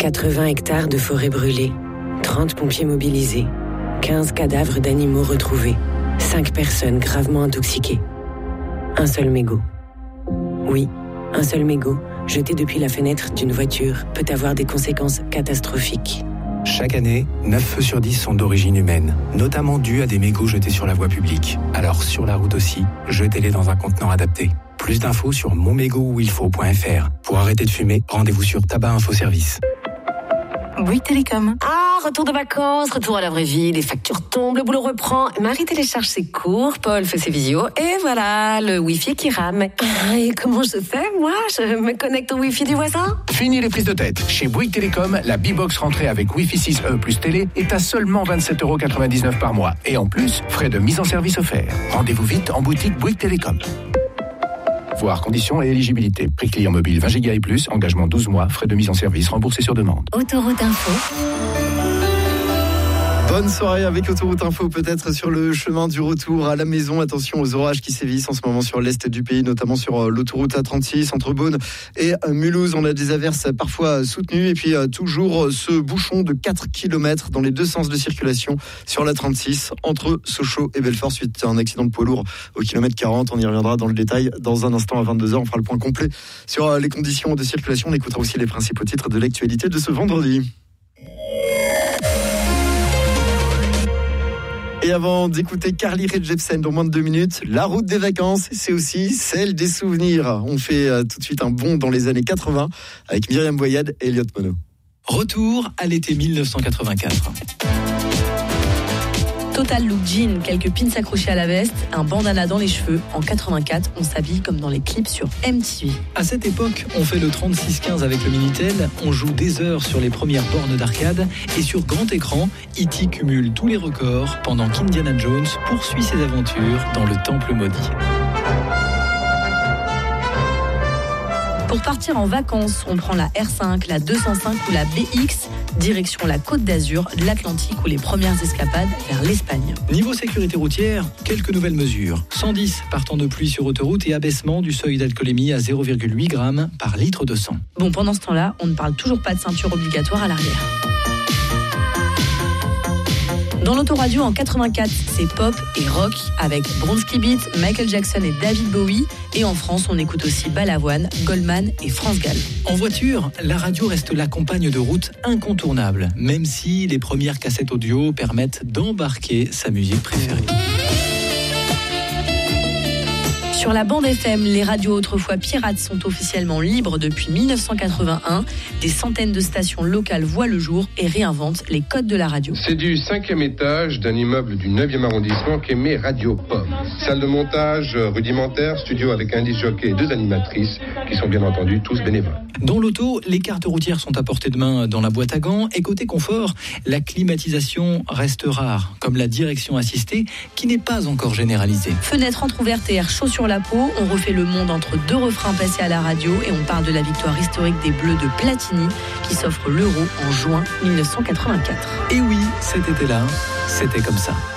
80 hectares de forêt brûlée, 30 pompiers mobilisés, 15 cadavres d'animaux retrouvés, 5 personnes gravement intoxiquées. Un seul mégot. Oui, un seul mégot, jeté depuis la fenêtre d'une voiture, peut avoir des conséquences catastrophiques. Chaque année, 9 feux sur 10 sont d'origine humaine, notamment dus à des mégots jetés sur la voie publique. Alors sur la route aussi, jetez-les dans un contenant adapté. Plus d'infos sur monmégotuilfaut.fr. Pour arrêter de fumer, rendez-vous sur Tabac Info Service. Bouygues Télécom. Ah, retour de vacances, retour à la vraie vie, les factures tombent, le boulot reprend, Marie télécharge ses cours, Paul fait ses visios, et voilà, le Wi-Fi qui rame. Ah, et comment je fais, moi? Je me connecte au Wi-Fi du voisin? Fini les prises de tête. Chez Bouygues Télécom, la B-Box rentrée avec Wi-Fi 6E plus télé est à seulement 27,99€ par mois. Et en plus, frais de mise en service offerts. Rendez-vous vite en boutique Bouygues Télécom. Voir conditions et éligibilité. Prix client mobile 20 Go et plus, engagement 12 mois, frais de mise en service remboursés sur demande. Autoroute Info. Bonne soirée avec Autoroute Info, peut-être sur le chemin du retour à la maison. Attention aux orages qui sévissent en ce moment sur l'est du pays, notamment sur l'autoroute A36 entre Beaune et Mulhouse. On a des averses parfois soutenues et puis toujours ce bouchon de 4 km dans les deux sens de circulation sur la 36 entre Sochaux et Belfort suite à un accident de poids lourd au kilomètre 40. On y reviendra dans le détail dans un instant à 22h. On fera le point complet sur les conditions de circulation. On écoutera aussi les principaux titres de l'actualité de ce vendredi. Et avant d'écouter Carly Rae Jepsen dans moins de 2 minutes, la route des vacances, c'est aussi celle des souvenirs. On fait tout de suite un bond dans les années 80 avec Myriam Boyade et Elliot Mono. Retour à l'été 1984. Total look jean, quelques pins accrochés à la veste, un bandana dans les cheveux. En 84, on s'habille comme dans les clips sur MTV. À cette époque, on fait le 36-15 avec le Minitel, on joue des heures sur les premières bornes d'arcade et sur grand écran, E.T. cumule tous les records pendant qu'Indiana Jones poursuit ses aventures dans le temple maudit. Pour partir en vacances, on prend la R5, la 205 ou la BX, direction la Côte d'Azur, l'Atlantique ou les premières escapades vers l'Espagne. Niveau sécurité routière, quelques nouvelles mesures. 110 par temps de pluie sur autoroute et abaissement du seuil d'alcoolémie à 0,8 g par litre de sang. Bon, pendant ce temps-là, on ne parle toujours pas de ceinture obligatoire à l'arrière. Dans l'autoradio en 84, c'est pop et rock avec Bronski Beat, Michael Jackson et David Bowie. Et en France, on écoute aussi Balavoine, Goldman et France Gall. En voiture, la radio reste la compagne de route incontournable, même si les premières cassettes audio permettent d'embarquer sa musique préférée. Sur la bande FM, les radios autrefois pirates sont officiellement libres depuis 1981. Des centaines de stations locales voient le jour et réinventent les codes de la radio. C'est du 5e étage d'un immeuble du 9e arrondissement qu'émet Radio Pomme. Salle de montage rudimentaire, studio avec un disc jockey et 2 animatrices qui sont bien entendu tous bénévoles. Dans l'auto, les cartes routières sont à portée de main dans la boîte à gants. Et côté confort, la climatisation reste rare, comme la direction assistée qui n'est pas encore généralisée. Fenêtre entrouverte et air chaud sur la peau, on refait le monde entre 2 refrains passés à la radio et on parle de la victoire historique des Bleus de Platini qui s'offre l'Euro en juin 1984. Et oui, cet été-là, c'était comme ça.